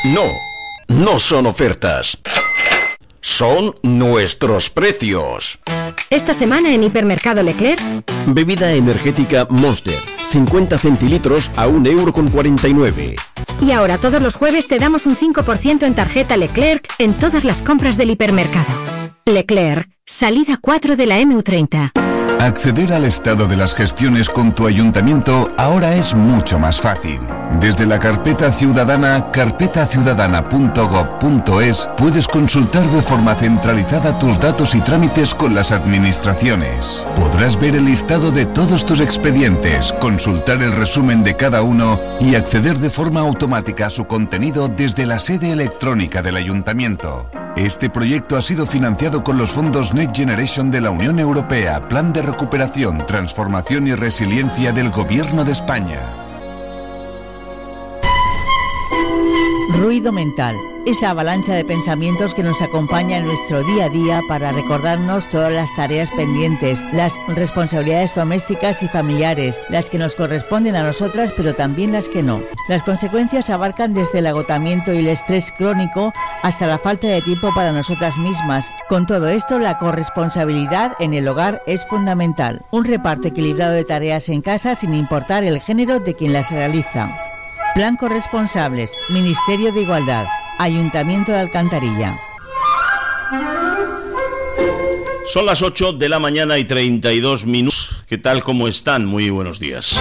No son ofertas. Son nuestros precios. Esta semana en Hipermercado Leclerc. Bebida energética Monster, 50 centilitros a 1,49 €. Y ahora todos los jueves te damos un 5% en tarjeta Leclerc en todas las compras del hipermercado. Leclerc, salida 4 de la MU30. Acceder al estado de las gestiones con tu ayuntamiento ahora es mucho más fácil. Desde la carpeta ciudadana, carpetaciudadana.gov.es, puedes consultar de forma centralizada tus datos y trámites con las administraciones. Podrás ver el listado de todos tus expedientes, consultar el resumen de cada uno y acceder de forma automática a su contenido desde la sede electrónica del ayuntamiento. Este proyecto ha sido financiado con los fondos Next Generation de la Unión Europea, Plan de Recuperación, Transformación y Resiliencia del Gobierno de España. Ruido mental, esa avalancha de pensamientos que nos acompaña en nuestro día a día para recordarnos todas las tareas pendientes, las responsabilidades domésticas y familiares, las que nos corresponden a nosotras pero también las que no. Las consecuencias abarcan desde el agotamiento y el estrés crónico hasta la falta de tiempo para nosotras mismas. Con todo esto, la corresponsabilidad en el hogar es fundamental. Un reparto equilibrado de tareas en casa sin importar el género de quien las realiza. Plan Corresponsables, Ministerio de Igualdad, Ayuntamiento de Alcantarilla. Son las 8 de la mañana y 32 minutos. ¿Qué tal? ¿Cómo están? Muy buenos días.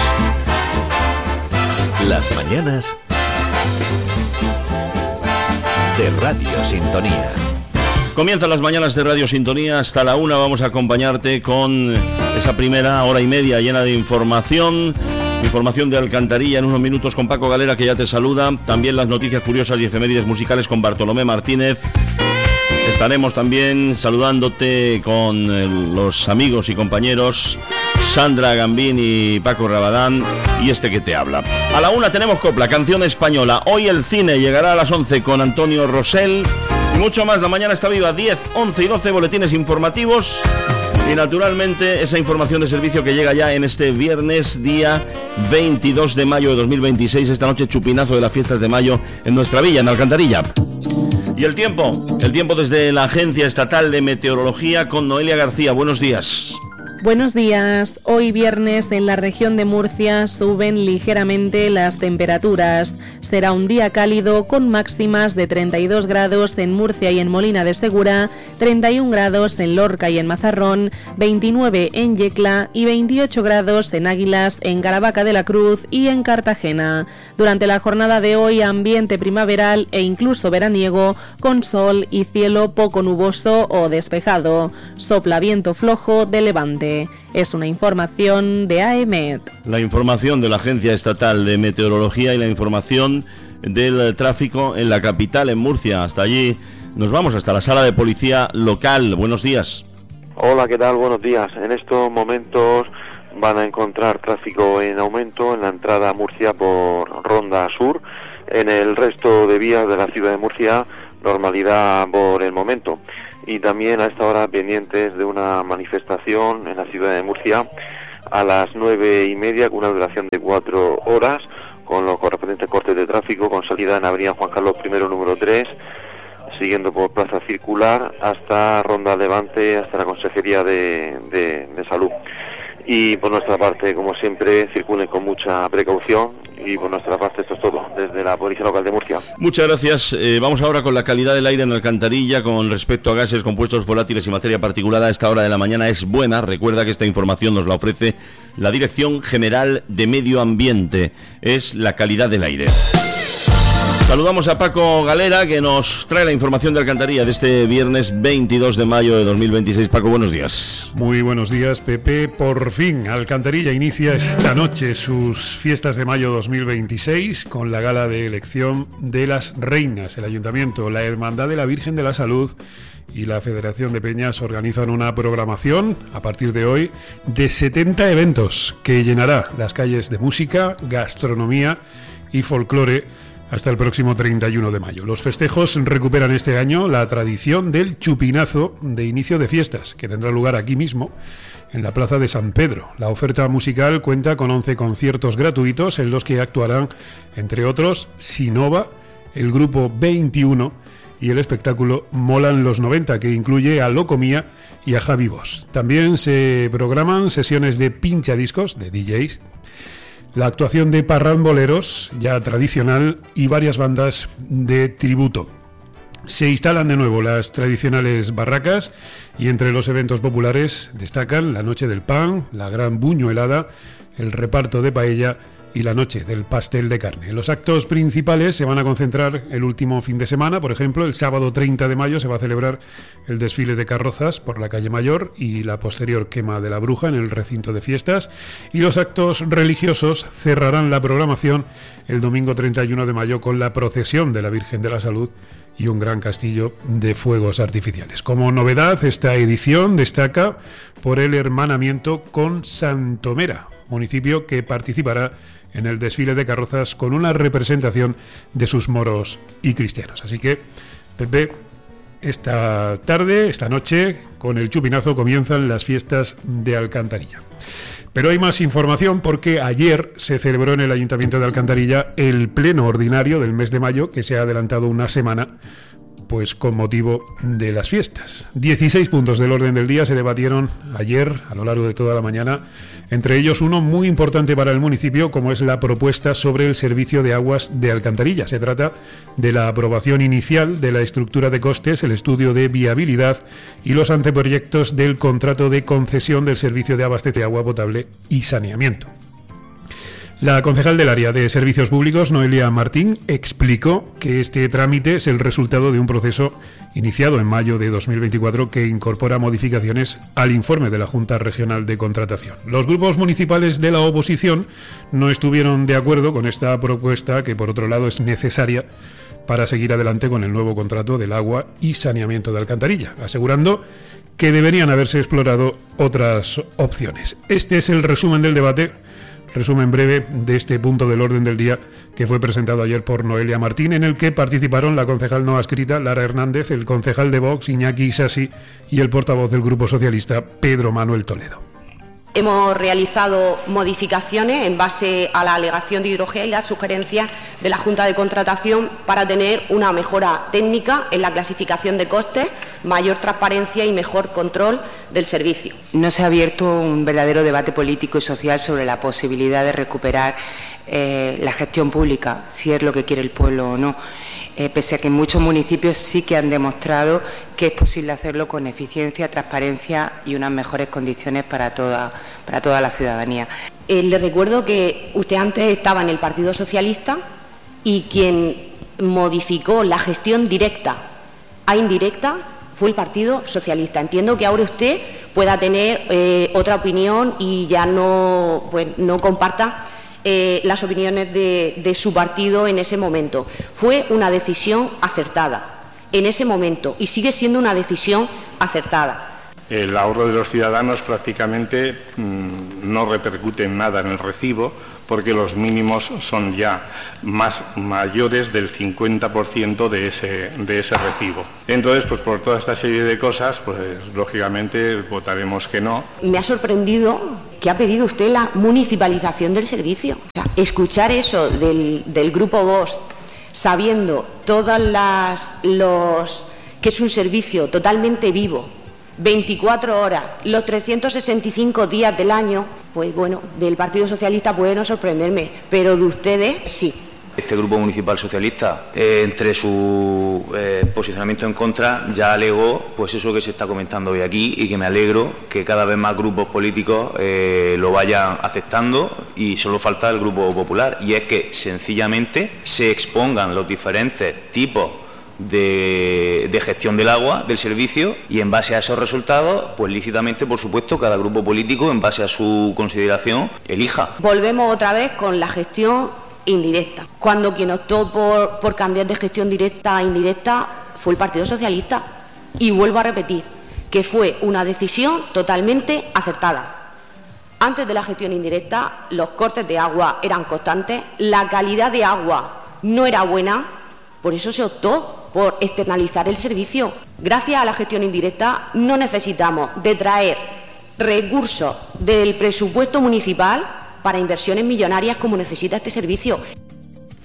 Las mañanas de Radio Sintonía. Comienzan las mañanas de Radio Sintonía. Hasta la 1 vamos a acompañarte con esa primera hora y media llena de información. Información de Alcantarilla en unos minutos con Paco Galera, que ya te saluda. También las noticias curiosas y efemérides musicales con Bartolomé Martínez. Estaremos también saludándote con los amigos y compañeros Sandra Gambín y Paco Rabadán y este que te habla. A la 1 tenemos copla, canción española. Hoy el cine llegará a las 11 con Antonio Rosell y mucho más. La mañana está viva, 10, 11 y 12 boletines informativos. Y naturalmente esa información de servicio que llega ya en este viernes, día 22 de mayo de 2026, esta noche chupinazo de las fiestas de mayo en nuestra villa, en Alcantarilla. Y el tiempo desde la Agencia Estatal de Meteorología con Noelia García. Buenos días. Buenos días. Hoy viernes en la región de Murcia suben ligeramente las temperaturas. Será un día cálido con máximas de 32 grados en Murcia y en Molina de Segura, 31 grados en Lorca y en Mazarrón, 29 en Yecla y 28 grados en Águilas, en Caravaca de la Cruz y en Cartagena. Durante la jornada de hoy, ambiente primaveral e incluso veraniego, con sol y cielo poco nuboso o despejado. Sopla viento flojo de levante. Es una información de AEMET. La información de la Agencia Estatal de Meteorología y la información del tráfico en la capital, en Murcia. Hasta allí nos vamos, hasta la sala de policía local. Buenos días. Hola, ¿qué tal? Buenos días. En estos momentos van a encontrar tráfico en aumento en la entrada a Murcia por Ronda Sur. En el resto de vías de la ciudad de Murcia, normalidad por el momento. Y también a esta hora pendientes de una manifestación en la ciudad de Murcia a las 9:30 con una duración de 4 horas con los correspondientes cortes de tráfico con salida en Avenida Juan Carlos I número 3, siguiendo por Plaza Circular hasta Ronda Levante, hasta la Consejería de Salud. Y por nuestra parte, como siempre, circulen con mucha precaución. Y por nuestra parte esto es todo, desde la Policía Local de Murcia. Muchas gracias. Vamos ahora con la calidad del aire en Alcantarilla con respecto a gases, compuestos volátiles y materia particulada. A esta hora de la mañana es buena. Recuerda que esta información nos la ofrece la Dirección General de Medio Ambiente. Es la calidad del aire. Saludamos a Paco Galera, que nos trae la información de Alcantarilla de este viernes 22 de mayo de 2026. Paco, buenos días. Muy buenos días, Pepe. Por fin, Alcantarilla inicia esta noche sus fiestas de mayo 2026 con la gala de elección de las reinas. El Ayuntamiento, la Hermandad de la Virgen de la Salud y la Federación de Peñas organizan una programación a partir de hoy de 70 eventos que llenará las calles de música, gastronomía y folclore hasta el próximo 31 de mayo. Los festejos recuperan este año la tradición del chupinazo de inicio de fiestas, que tendrá lugar aquí mismo, en la Plaza de San Pedro. La oferta musical cuenta con 11 conciertos gratuitos en los que actuarán, entre otros, Sinova, el grupo 21 y el espectáculo Molan los 90, que incluye a Locomía y a Javi Bosch. También se programan sesiones de pinchadiscos, de DJs, la actuación de parrandoleros, ya tradicional, y varias bandas de tributo. Se instalan de nuevo las tradicionales barracas y entre los eventos populares destacan la Noche del Pan, la Gran Buñuelada, el reparto de paella y la Noche del Pastel de Carne. Los actos principales se van a concentrar el último fin de semana. Por ejemplo, el sábado 30 de mayo se va a celebrar el desfile de carrozas por la calle Mayor y la posterior quema de la bruja en el recinto de fiestas. Y los actos religiosos cerrarán la programación el domingo 31 de mayo con la procesión de la Virgen de la Salud y un gran castillo de fuegos artificiales. Como novedad, esta edición destaca por el hermanamiento con Santomera, municipio que participará en el desfile de carrozas con una representación de sus moros y cristianos. Así que, Pepe, esta tarde, esta noche, con el chupinazo comienzan las fiestas de Alcantarilla. Pero hay más información porque ayer se celebró en el Ayuntamiento de Alcantarilla el pleno ordinario del mes de mayo, que se ha adelantado una semana, pues con motivo de las fiestas. 16 puntos del orden del día se debatieron ayer a lo largo de toda la mañana, entre ellos uno muy importante para el municipio, como es la propuesta sobre el servicio de aguas de Alcantarilla. Se trata de la aprobación inicial de la estructura de costes, el estudio de viabilidad y los anteproyectos del contrato de concesión del servicio de abastecimiento de agua potable y saneamiento. La concejal del área de Servicios Públicos, Noelia Martín, explicó que este trámite es el resultado de un proceso iniciado en mayo de 2024 que incorpora modificaciones al informe de la Junta Regional de Contratación. Los grupos municipales de la oposición no estuvieron de acuerdo con esta propuesta, que por otro lado es necesaria para seguir adelante con el nuevo contrato del agua y saneamiento de Alcantarilla, asegurando que deberían haberse explorado otras opciones. Este es el resumen del debate. Resumen breve de este punto del orden del día que fue presentado ayer por Noelia Martín, en el que participaron la concejal no adscrita Lara Hernández, el concejal de Vox Iñaki Isasi y el portavoz del Grupo Socialista Pedro Manuel Toledo. Hemos realizado modificaciones en base a la alegación de hidrogel y las sugerencias de la Junta de Contratación para tener una mejora técnica en la clasificación de costes, mayor transparencia y mejor control del servicio. No se ha abierto un verdadero debate político y social sobre la posibilidad de recuperar la gestión pública, si es lo que quiere el pueblo o no. Pese a que en muchos municipios sí que han demostrado que es posible hacerlo con eficiencia, transparencia y unas mejores condiciones para toda la ciudadanía. Le recuerdo que usted antes estaba en el Partido Socialista y quien modificó la gestión directa a indirecta fue el Partido Socialista. Entiendo que ahora usted pueda tener otra opinión y ya no comparta las opiniones de su partido en ese momento. Fue una decisión acertada en ese momento y sigue siendo una decisión acertada. El ahorro de los ciudadanos prácticamente no repercute en nada en el recibo, porque los mínimos son ya mayores del 50% de ese recibo. Entonces, pues por toda esta serie de cosas, pues lógicamente votaremos que no. Me ha sorprendido que ha pedido usted la municipalización del servicio. O sea, escuchar eso del Grupo Vox, sabiendo que es un servicio totalmente vivo, 24 horas, los 365 días del año, pues bueno, del Partido Socialista puede no sorprenderme, pero de ustedes sí. Este grupo municipal socialista, entre su posicionamiento en contra, ya alegó pues eso que se está comentando hoy aquí, y que me alegro que cada vez más grupos políticos lo vayan aceptando, y solo falta el Grupo Popular, y es que sencillamente se expongan los diferentes tipos de gestión del agua, del servicio, y en base a esos resultados, pues lícitamente, por supuesto, cada grupo político, en base a su consideración, elija. Volvemos otra vez con la gestión indirecta, cuando quien optó por cambiar de gestión directa a indirecta fue el Partido Socialista, y vuelvo a repetir que fue una decisión totalmente acertada. Antes de la gestión indirecta, los cortes de agua eran constantes, la calidad de agua no era buena, por eso se optó por externalizar el servicio. Gracias a la gestión indirecta no necesitamos de traer recursos del presupuesto municipal para inversiones millonarias como necesita este servicio.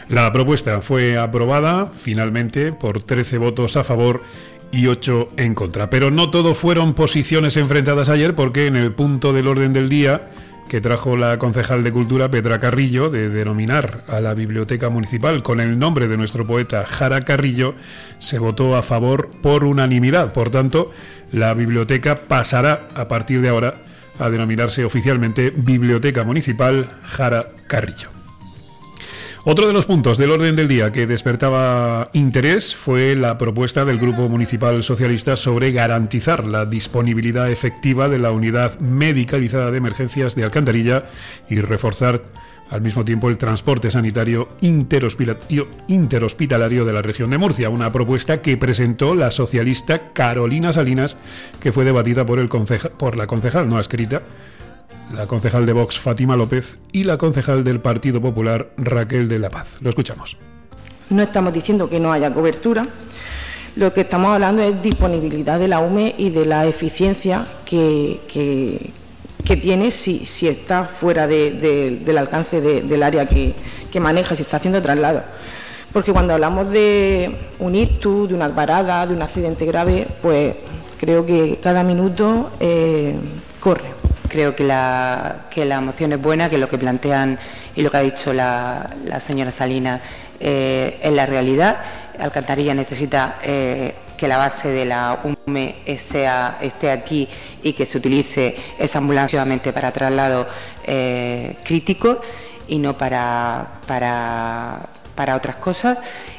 La propuesta fue aprobada finalmente por 13 votos a favor y 8 en contra. Pero no todo fueron posiciones enfrentadas ayer, porque en el punto del orden del día que trajo la concejal de Cultura, Petra Carrillo, de denominar a la biblioteca municipal con el nombre de nuestro poeta Jara Carrillo, se votó a favor por unanimidad. Por tanto, la biblioteca pasará a partir de ahora a denominarse oficialmente Biblioteca Municipal Jara Carrillo. Otro de los puntos del orden del día que despertaba interés fue la propuesta del Grupo Municipal Socialista sobre garantizar la disponibilidad efectiva de la unidad medicalizada de emergencias de Alcantarilla y reforzar al mismo tiempo el transporte sanitario interhospitalario de la región de Murcia, una propuesta que presentó la socialista Carolina Salinas, que fue debatida por la concejal no adscrita, la concejal de Vox, Fátima López, y la concejal del Partido Popular, Raquel de la Paz. Lo escuchamos. No estamos diciendo que no haya cobertura, lo que estamos hablando es disponibilidad de la UME y de la eficiencia que tiene si está fuera del alcance del área que maneja, si está haciendo traslado. Porque cuando hablamos de un ictus, de una parada, de un accidente grave, pues creo que cada minuto corre. Creo que la moción es buena, que lo que plantean y lo que ha dicho la señora Salinas es la realidad. Alcantarilla necesita que la base de la UME esté aquí y que se utilice esa ambulancia solamente para traslados críticos y no para otras cosas.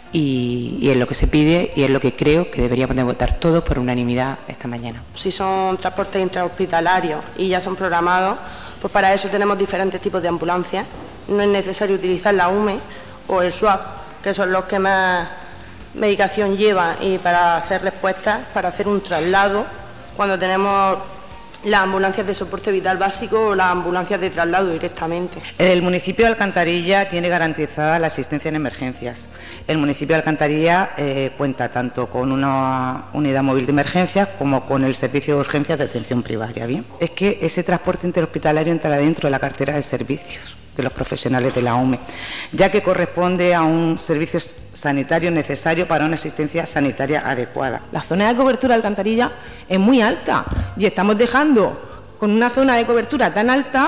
Y es lo que se pide y es lo que creo que deberíamos de votar todos por unanimidad esta mañana. Si son transportes intrahospitalarios y ya son programados, pues para eso tenemos diferentes tipos de ambulancias. No es necesario utilizar la UME o el SWAP, que son los que más medicación llevan, y para hacer respuestas, para hacer un traslado, cuando tenemos las ambulancias de soporte vital básico o las ambulancias de traslado directamente. El municipio de Alcantarilla tiene garantizada la asistencia en emergencias. El municipio de Alcantarilla cuenta tanto con una unidad móvil de emergencias como con el servicio de urgencias de atención primaria. ¿Bien? Es que ese transporte interhospitalario entra dentro de la cartera de servicios de los profesionales de la UME, ya que corresponde a un servicio sanitario necesario para una asistencia sanitaria adecuada. La zona de cobertura de Alcantarilla es muy alta y estamos dejando con una zona de cobertura tan alta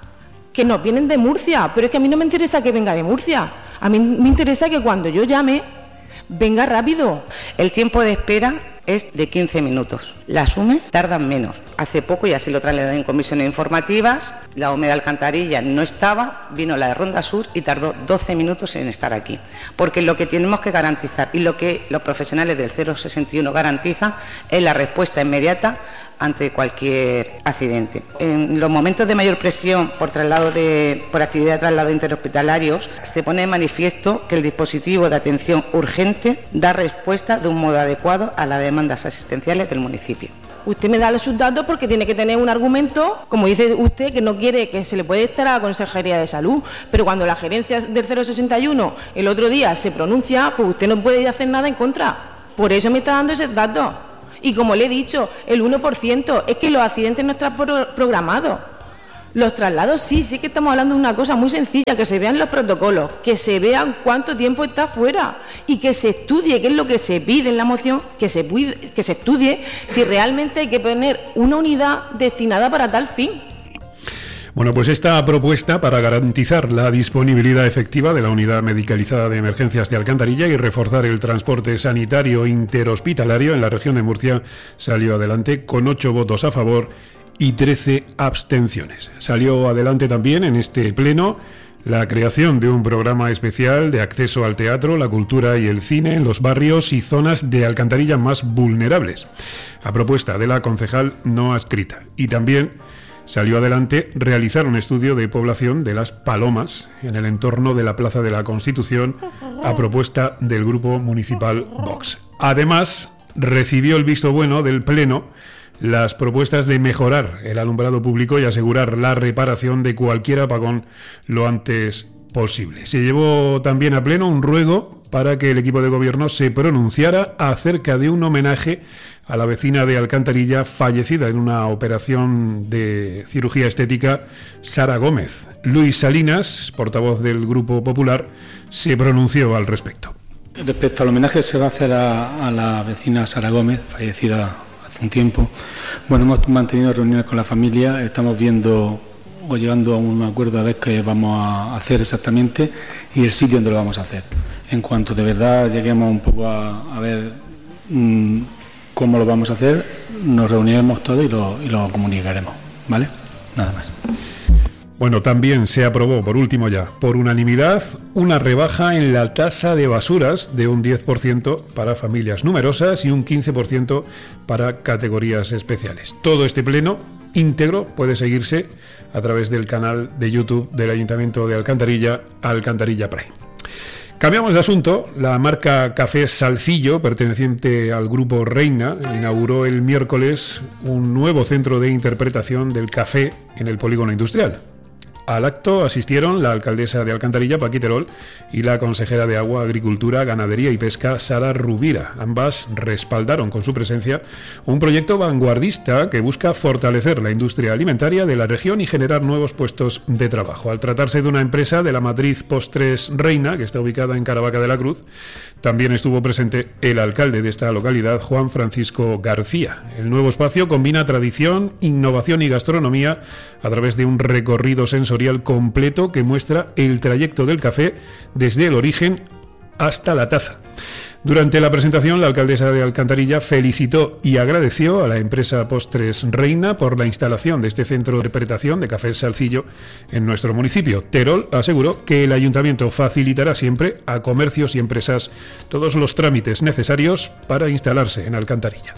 que nos vienen de Murcia, pero es que a mí no me interesa que venga de Murcia, a mí me interesa que cuando yo llame venga rápido. El tiempo de espera es de 15 minutos. Las UME tardan menos. Hace poco, y así lo trasladé en comisiones informativas, la UME de Alcantarilla no estaba, vino la de Ronda Sur y tardó 12 minutos en estar aquí. Porque lo que tenemos que garantizar y lo que los profesionales del 061 garantizan es la respuesta inmediata ante cualquier accidente. En los momentos de mayor presión por actividad de traslado interhospitalarios, se pone de manifiesto que el dispositivo de atención urgente da respuesta de un modo adecuado a las demandas asistenciales del municipio. Usted me da sus datos porque tiene que tener un argumento, como dice usted, que no quiere que se le puede estar a la Consejería de Salud, pero cuando la gerencia del 061 el otro día se pronuncia, pues usted no puede hacer nada en contra. Por eso me está dando esos datos. Y como le he dicho, el 1%, es que los accidentes no están programados. Los traslados sí que estamos hablando de una cosa muy sencilla, que se vean los protocolos, que se vean cuánto tiempo está fuera y que se estudie, que es lo que se pide en la moción, que se estudie si realmente hay que poner una unidad destinada para tal fin. Bueno, pues esta propuesta para garantizar la disponibilidad efectiva de la unidad medicalizada de emergencias de Alcantarilla y reforzar el transporte sanitario interhospitalario en la región de Murcia salió adelante con 8 votos a favor y 13 abstenciones. Salió adelante también en este pleno la creación de un programa especial de acceso al teatro, la cultura y el cine en los barrios y zonas de Alcantarilla más vulnerables, a propuesta de la concejal no adscrita. Y también salió adelante realizar un estudio de población de Las Palomas en el entorno de la Plaza de la Constitución, a propuesta del Grupo Municipal Vox. Además, recibió el visto bueno del Pleno las propuestas de mejorar el alumbrado público y asegurar la reparación de cualquier apagón lo antes posible. Se llevó también a pleno un ruego para que el equipo de gobierno se pronunciara acerca de un homenaje a la vecina de Alcantarilla fallecida en una operación de cirugía estética, Sara Gómez. Luis Salinas, portavoz del Grupo Popular, se pronunció al respecto. Respecto al homenaje que se va a hacer a la vecina Sara Gómez, fallecida hace un tiempo, bueno, hemos mantenido reuniones con la familia, estamos viendo o llegando a un acuerdo a ver qué vamos a hacer exactamente y el sitio donde lo vamos a hacer. En cuanto de verdad lleguemos un poco a ver cómo lo vamos a hacer, nos reuniremos todos y lo comunicaremos, ¿vale? Nada más. Bueno, también se aprobó, por último ya, por unanimidad, una rebaja en la tasa de basuras de un 10% para familias numerosas y un 15% para categorías especiales. Todo este pleno íntegro puede seguirse a través del canal de YouTube del Ayuntamiento de Alcantarilla, Alcantarilla Prime. Cambiamos de asunto. La marca Café Salcillo, perteneciente al grupo Reina, inauguró el miércoles un nuevo centro de interpretación del café en el polígono industrial. Al acto asistieron la alcaldesa de Alcantarilla, Paqui Terol, y la consejera de Agua, Agricultura, Ganadería y Pesca, Sara Rubira. Ambas respaldaron con su presencia un proyecto vanguardista que busca fortalecer la industria alimentaria de la región y generar nuevos puestos de trabajo. Al tratarse de una empresa de la matriz Postres Reina, que está ubicada en Caravaca de la Cruz, también estuvo presente el alcalde de esta localidad, Juan Francisco García. El nuevo espacio combina tradición, innovación y gastronomía a través de un recorrido sensorial completo que muestra el trayecto del café desde el origen hasta la taza. Durante la presentación, la alcaldesa de Alcantarilla felicitó y agradeció a la empresa Postres Reina por la instalación de este centro de interpretación de Café Salcillo en nuestro municipio. Terol aseguró que el ayuntamiento facilitará siempre a comercios y empresas todos los trámites necesarios para instalarse en Alcantarilla.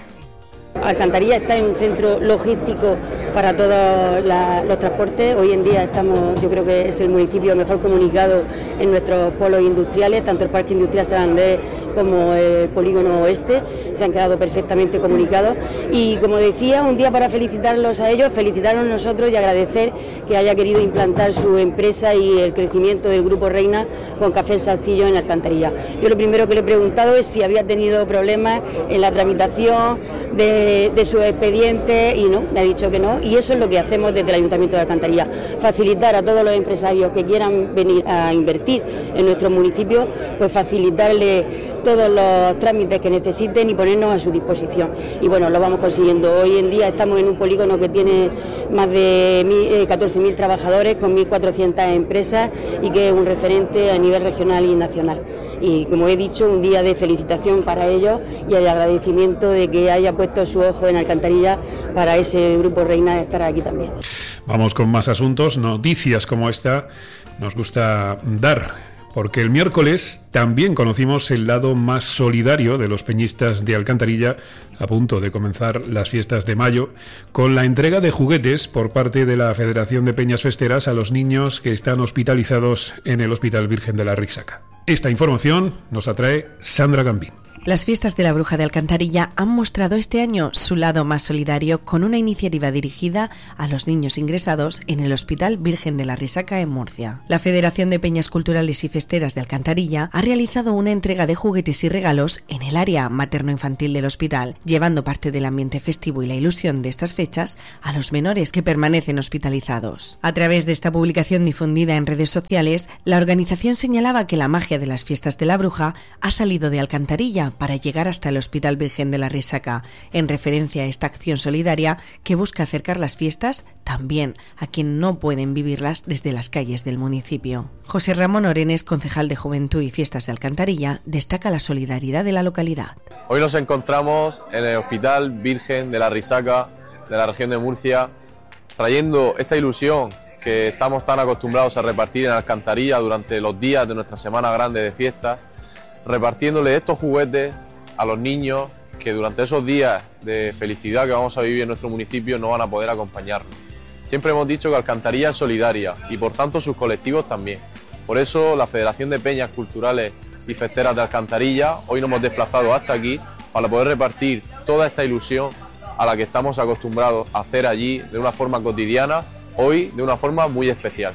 Alcantarilla está en un centro logístico para todos los transportes. Hoy en día yo creo que es el municipio mejor comunicado en nuestros polos industriales, tanto el Parque Industrial San Andrés como el Polígono Oeste, se han quedado perfectamente comunicados. Y como decía, un día para felicitarlos a ellos, felicitarnos nosotros y agradecer que haya querido implantar su empresa y el crecimiento del Grupo Reina con Café Salcillo en Alcantarilla. Yo lo primero que le he preguntado es si había tenido problemas en la tramitación de su expediente y no, me ha dicho que no, y eso es lo que hacemos desde el Ayuntamiento de Alcantarilla, facilitar a todos los empresarios que quieran venir a invertir en nuestro municipio, pues facilitarles todos los trámites que necesiten y ponernos a su disposición. Y bueno, lo vamos consiguiendo. Hoy en día estamos en un polígono que tiene más de 14.000 trabajadores con 1.400 empresas y que es un referente a nivel regional y nacional. Y como he dicho, un día de felicitación para ellos y el agradecimiento de que haya puesto su ojo en Alcantarilla para ese Grupo Reina estar aquí también. Vamos con más asuntos, noticias como esta nos gusta dar, porque el miércoles también conocimos el lado más solidario de los peñistas de Alcantarilla a punto de comenzar las fiestas de mayo, con la entrega de juguetes por parte de la Federación de Peñas Festeras a los niños que están hospitalizados en el Hospital Virgen de la Risaca. Esta información nos atrae Sandra Gambín. Las fiestas de la Bruja de Alcantarilla han mostrado este año su lado más solidario con una iniciativa dirigida a los niños ingresados en el Hospital Virgen de la Risaca en Murcia. La Federación de Peñas Culturales y Festeras de Alcantarilla ha realizado una entrega de juguetes y regalos en el área materno-infantil del hospital, llevando parte del ambiente festivo y la ilusión de estas fechas a los menores que permanecen hospitalizados. A través de esta publicación difundida en redes sociales, la organización señalaba que la magia de las fiestas de la Bruja ha salido de Alcantarilla para llegar hasta el Hospital Virgen de la Risaca, en referencia a esta acción solidaria que busca acercar las fiestas también a quien no pueden vivirlas desde las calles del municipio. José Ramón Orenes, concejal de Juventud y Fiestas de Alcantarilla, destaca la solidaridad de la localidad. Hoy nos encontramos en el Hospital Virgen de la Risaca de la región de Murcia, trayendo esta ilusión que estamos tan acostumbrados a repartir en Alcantarilla durante los días de nuestra semana grande de fiestas, repartiéndole estos juguetes a los niños que durante esos días de felicidad que vamos a vivir en nuestro municipio no van a poder acompañarnos. Siempre hemos dicho que Alcantarilla es solidaria y por tanto sus colectivos también. Por eso la Federación de Peñas Culturales y Festeras de Alcantarilla hoy nos hemos desplazado hasta aquí para poder repartir toda esta ilusión a la que estamos acostumbrados a hacer allí de una forma cotidiana, hoy de una forma muy especial.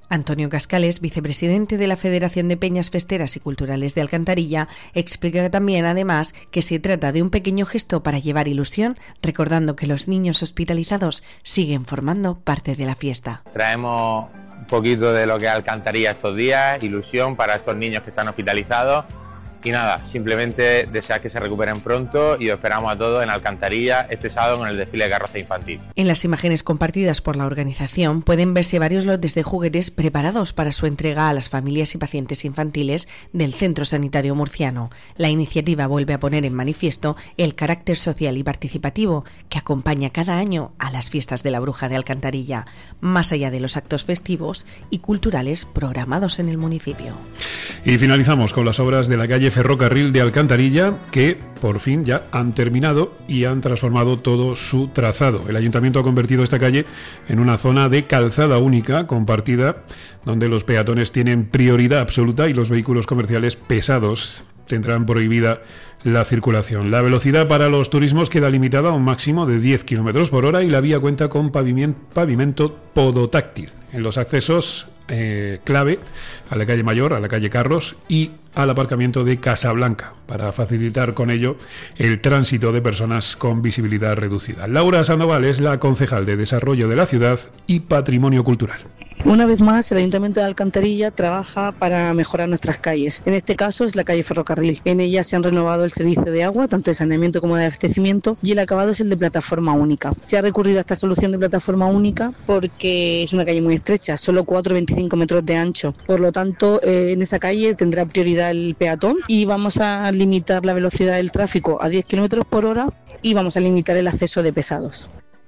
Antonio Cascales, vicepresidente de la Federación de Peñas Festeras y Culturales de Alcantarilla, explica también, además, que se trata de un pequeño gesto para llevar ilusión, recordando que los niños hospitalizados siguen formando parte de la fiesta. Traemos un poquito de lo que es Alcantarilla estos días, ilusión para estos niños que están hospitalizados. Y nada, simplemente desear que se recuperen pronto y os esperamos a todos en Alcantarilla este sábado con el desfile de carroza infantil. En las imágenes compartidas por la organización pueden verse varios lotes de juguetes preparados para su entrega a las familias y pacientes infantiles del Centro Sanitario Murciano. La iniciativa vuelve a poner en manifiesto el carácter social y participativo que acompaña cada año a las fiestas de la Bruja de Alcantarilla, más allá de los actos festivos y culturales programados en el municipio. Y finalizamos con las obras de la calle Ferrocarril de Alcantarilla, que por fin ya han terminado y han transformado todo su trazado. El ayuntamiento ha convertido esta calle en una zona de calzada única compartida, donde los peatones tienen prioridad absoluta y los vehículos comerciales pesados tendrán prohibida la circulación. La velocidad para los turismos queda limitada a un máximo de 10 km por hora y la vía cuenta con pavimento podotáctil en los accesos clave a la calle Mayor, a la calle Carros y al aparcamiento de Casablanca, para facilitar con ello el tránsito de personas con visibilidad reducida. Laura Sandoval es la concejal de Desarrollo de la Ciudad y Patrimonio Cultural. Una vez más, el Ayuntamiento de Alcantarilla trabaja para mejorar nuestras calles. En este caso es la calle Ferrocarril. En ella se han renovado el servicio de agua, tanto de saneamiento como de abastecimiento, y el acabado es el de plataforma única. Se ha recurrido a esta solución de plataforma única porque es una calle muy estrecha, solo 4,25 metros de ancho. Por lo tanto, en esa calle tendrá prioridad el peatón y vamos a limitar la velocidad del tráfico a 10 km por hora y vamos a limitar el acceso de pesados.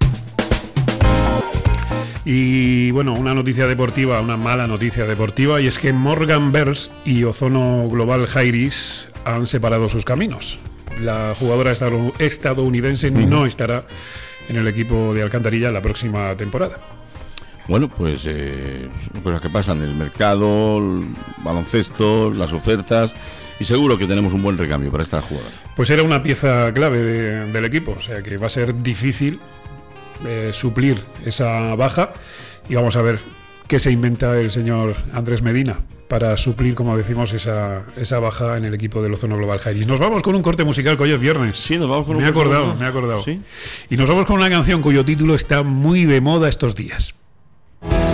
Y bueno, una noticia deportiva, una mala noticia deportiva, y es que Morgan Beers y Ozono Global Jairis han separado sus caminos. La jugadora estadounidense no estará en el equipo de Alcantarilla la próxima temporada. Bueno, pues cosas que pasan, el mercado, el baloncesto, las ofertas, y seguro que tenemos un buen recambio para esta jugadora. Pues era una pieza clave del equipo, o sea que va a ser difícil suplir esa baja, y vamos a ver qué se inventa el señor Andrés Medina para suplir, como decimos, esa baja en el equipo del Ozono Global Jairis. Nos vamos con un corte musical, que hoy es viernes. Sí, nos vamos con me he acordado. ¿Sí? Y nos vamos con una canción cuyo título está muy de moda estos días.